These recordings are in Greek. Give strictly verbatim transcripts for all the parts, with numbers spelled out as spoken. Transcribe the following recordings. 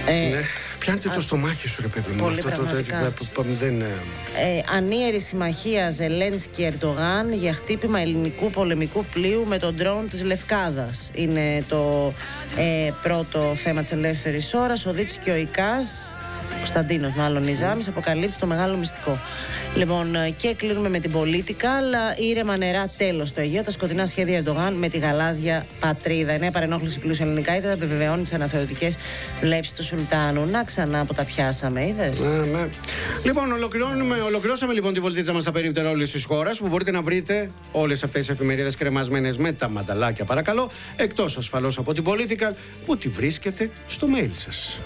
Ε, ναι. Πιάνετε το στομάχι σου, ρε παιδί μου. Πολύ Αυτό πραγματικά. το, το, δεν... Ε, ανίερη συμμαχία Ζελένσκι-Ερντογάν για χτύπημα ελληνικού πολεμικού πλοίου με τον ντρόουν της Λευκάδας. Είναι το ε, πρώτο θέμα της ελεύθερης ώρας. Ο Δίτης και ο Ικάς, ο Κωνσταντίνος μάλλον Νιζάμης, αποκαλύπτει το μεγάλο μυστικό. Λοιπόν, και κλείνουμε με την πολίτικα, αλλά ήρεμα νερά τέλος στο Αιγαίο. Τα σκοτεινά σχέδια Ερντογάν με τη γαλάζια πατρίδα. Η νέα παρενόχληση πλούσια ελληνικά είδα, επιβεβαιώνει τις αναθεωρητικές βλέψεις του Σουλτάνου. Να ξανά που τα πιάσαμε, είδες. Ναι, ναι. Λοιπόν, ολοκληρώνουμε, ολοκληρώσαμε λοιπόν τη βολτίτσα μας στα περίπτερα όλης της χώρας, που μπορείτε να βρείτε όλες αυτές τις εφημερίδες κρεμασμένες με τα μανταλάκια, παρακαλώ, εκτός ασφαλώς από την Political, που τη βρίσκετε στο mail σας.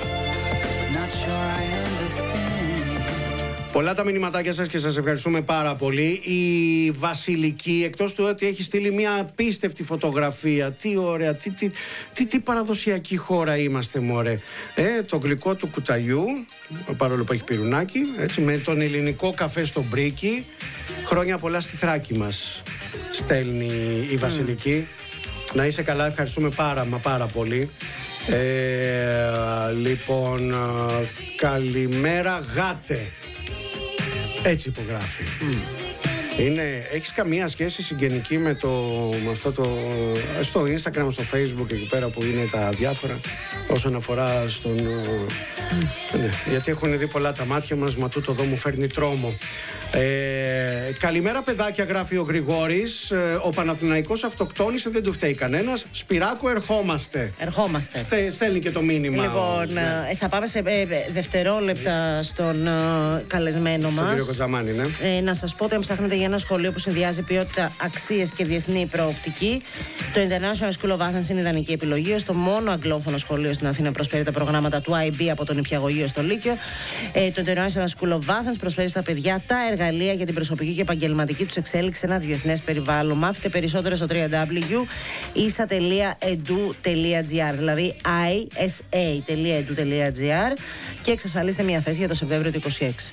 Πολλά τα μηνυματάκια σας και σας ευχαριστούμε πάρα πολύ. Η Βασιλική, εκτός του ότι έχει στείλει μια απίστευτη φωτογραφία, τι ωραία, τι, τι, τι, τι παραδοσιακή χώρα είμαστε, μωρέ. Ε, το γλυκό του κουταλιού, παρόλο που έχει πυρουνάκι, έτσι, με τον ελληνικό καφέ στο μπρίκι. Χρόνια πολλά στη Θράκη μας, στέλνει η Βασιλική. Mm. Να είσαι καλά, ευχαριστούμε πάρα μα πάρα πολύ. Ε, λοιπόν, καλημέρα γάτε. Έτσι υπογράφει. Mm. Είναι, έχεις καμία σχέση συγγενική με, το, με αυτό το... στο Instagram, στο Facebook, εκεί πέρα που είναι τα διάφορα όσον αφορά στον... Mm. Ναι, γιατί έχουν δει πολλά τα μάτια μας, μα τούτο εδώ μου φέρνει τρόμο. Ε, καλημέρα παιδάκια, γράφει ο Γρηγόρης. ε, Ο Παναθηναϊκός αυτοκτόνησε, δεν του φταίει κανένας. Σπυράκο, ερχόμαστε. Ερχόμαστε. Στε, στέλνει και το μήνυμα. Λοιπόν, ναι. ε, θα πάμε σε ε, δευτερόλεπτα στον ε, καλεσμένο μας. Στον κύριο Κοτζαμάνη, ναι. ε, Να σας πω ότι αν ψάχνετε για ένα σχολείο που συνδυάζει ποιότητα, αξίες και διεθνή προοπτική, το International School of Athens είναι ιδανική επιλογή. Ως το μόνο αγγλόφωνο σχολείο στην Αθήνα προσφέρει τα προγράμματα του άι μπι από τον Νηπιαγωγείο στο Λύκειο. Ε, το International School of Athens προσφέρει στα παιδιά τα εργαλεία για την προσωπική και επαγγελματική τους εξέλιξη σε ένα διεθνές περιβάλλον. Μάθετε περισσότερο στο double-u double-u double-u τελεία ίσα τελεία edu τελεία gr, δηλαδή άι-ες-έι τελεία edu τελεία gr, και εξασφαλίστε μια θέση για το Σεπτέμβριο του είκοσι έξι.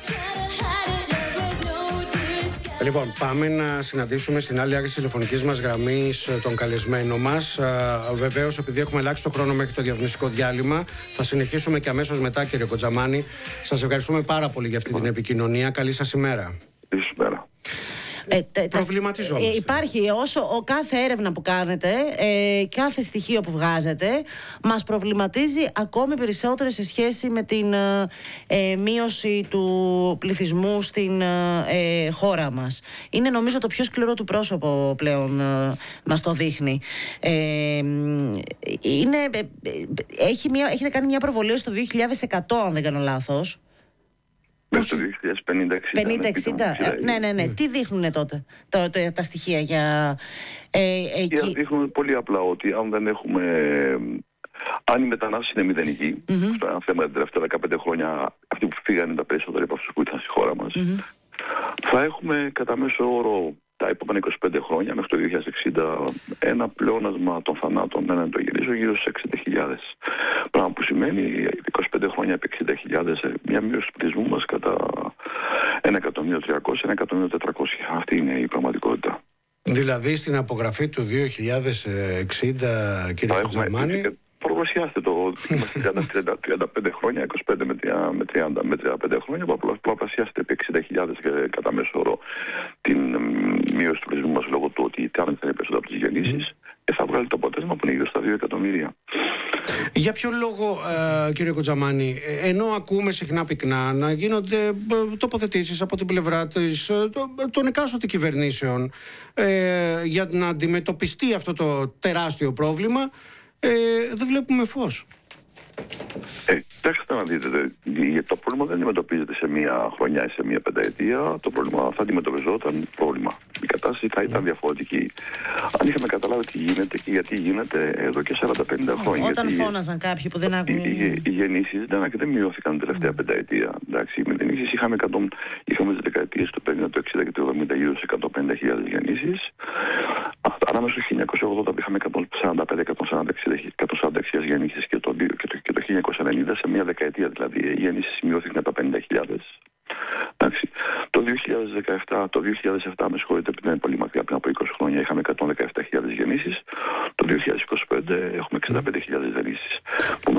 Λοιπόν, πάμε να συναντήσουμε στην άλλη άκρη της τηλεφωνικής μας γραμμής τον καλεσμένο μας. Βεβαίως, επειδή έχουμε αλλάξει το χρόνο μέχρι το διαφημιστικό διάλειμμα, θα συνεχίσουμε και αμέσως μετά, κύριε Κοτζαμάνη. Σας ευχαριστούμε πάρα πολύ για αυτή την επικοινωνία. Καλή σας ημέρα. Καλησπέρα. Ε, τε, Προβληματιζόμαστε. Ε, υπάρχει όσο ο, κάθε έρευνα που κάνετε, ε, κάθε στοιχείο που βγάζετε, μας προβληματίζει ακόμη περισσότερο σε σχέση με την ε, μείωση του πληθυσμού στην ε, χώρα μας. Είναι νομίζω το πιο σκληρό του πρόσωπο πλέον, ε, μας το δείχνει. Ε, είναι, ε, έχει μια, έχετε κάνει μια προβολή στο δύο χιλιάδες εκατό, αν δεν κάνω λάθος. Μέχρι το δύο χιλιάδες πενήντα εξήντα. Ναι, ναι, ναι. Τι δείχνουν τότε το, το, τα στοιχεία για... Ε, εκεί. Δείχνουν πολύ απλά ότι αν δεν έχουμε... Αν η μετανάστευση είναι μηδενική, mm-hmm. στο ένα θέμα τα τελευταία δεκαπέντε χρόνια, αυτοί που φύγανε τα περισσότερα από αυτούς που ήταν στη χώρα μας, mm-hmm. θα έχουμε κατά μέσο όρο τα επόμενα είκοσι πέντε χρόνια, μέχρι το δύο χιλιάδες εξήντα, ένα πλεόνασμα των θανάτων έναν το γυρίζω γύρω στους εξήντα χιλιάδες. Πράγμα που σημαίνει είκοσι πέντε χρόνια επί εξήντα χιλιάδες, μια μείωση του πληθυσμού μας κατά ένα εκατομμύριο τριακόσια, ένα εκατομμύριο τετρακόσια. Αυτή είναι η πραγματικότητα. Δηλαδή στην απογραφή του δύο χιλιάδες εξήντα, κύριε Κοτζαμάνη. Προγρασιάστε το, είμαστε τριάντα πέντε χρόνια, είκοσι πέντε με τριάντα, με τριάντα πέντε χρόνια, προγρασιάστε επί εξήντα χιλιάδες κατά μέσο όρο την μείωση του πληθυσμού μας λόγω του ότι κάνετε περισσότερο από τις γεννήσεις, mm. θα βγάλει το αποτέλεσμα που είναι γύρω στα δύο εκατομμύρια. Για ποιο λόγο, ε, κύριε Κοτζαμάνη, ενώ ακούμε συχνά πυκνά να γίνονται τοποθετήσεις από την πλευρά της, των εκάστοτε κυβερνήσεων ε, για να αντιμετωπιστεί αυτό το τεράστιο πρόβλημα, Ε, δεν βλέπουμε φως. Ε, Κοιτάξτε να δείτε, το πρόβλημα δεν αντιμετωπίζεται σε μία χρονιά ή σε μία πενταετία. Το πρόβλημα θα αντιμετωπιζόταν πρόβλημα. Η κατάσταση θα ήταν διαφορετική. Αν είχαμε καταλάβει τι γίνεται και γιατί γίνεται εδώ και σαράντα πενήντα χρόνια. Όταν γιατί φώναζαν κάποιοι που δεν άκουγαν. Οι, οι, οι γεννήσεις δεν, δεν μειώθηκαν την τελευταία mm. πενταετία. Εντάξει, με γεννήσεις είχαμε, είχαμε τις δεκαετίες του πενήντα, του εξήντα και του εβδομήντα γύρω στις εκατόν πενήντα χιλιάδες γεννήσεις. Ανάμεσα στο χίλια εννιακόσια ογδόντα είχαμε εκατόν σαράντα πέντε με εκατόν σαράντα έξι χιλιάδες γεννήσεις και το, και, το, και το χίλια εννιακόσια ενενήντα, σε μια δεκαετία δηλαδή, οι γεννήσεις μειώθηκαν τα πενήντα χιλιάδες. Εντάξει. Το δύο χιλιάδες δεκαεπτά, το δύο χιλιάδες επτά, με συγχωρείτε, πριν πολύ μακριά, πριν από είκοσι χρόνια, είχαμε εκατόν δεκαεπτά χιλιάδες γεννήσεις. Το δύο χιλιάδες είκοσι πέντε έχουμε εξήντα πέντε χιλιάδες γεννήσεις.